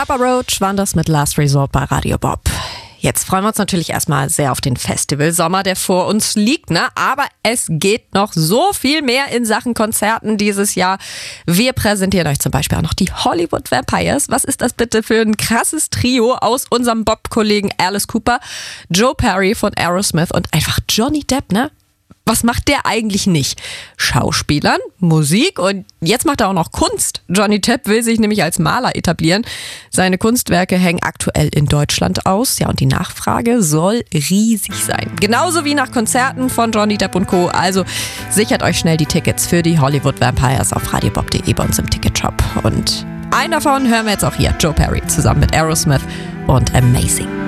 Papa Roach waren das mit Last Resort bei Radio Bob. Jetzt freuen wir uns natürlich erstmal sehr auf den Festivalsommer, der vor uns liegt, ne? Aber es geht noch so viel mehr in Sachen Konzerten dieses Jahr. Wir präsentieren euch zum Beispiel auch noch die Hollywood Vampires. Was ist das bitte für ein krasses Trio aus unserem Bob-Kollegen Alice Cooper, Joe Perry von Aerosmith und einfach Johnny Depp, ne? Was macht der eigentlich nicht? Schauspielern, Musik und jetzt macht er auch noch Kunst. Johnny Depp will sich nämlich als Maler etablieren. Seine Kunstwerke hängen aktuell in Deutschland aus. Ja, und die Nachfrage soll riesig sein. Genauso wie nach Konzerten von Johnny Depp und Co. Also sichert euch schnell die Tickets für die Hollywood Vampires auf radiobob.de bei uns im Ticketshop. Und einen davon hören wir jetzt auch hier, Joe Perry, zusammen mit Aerosmith und Amazing.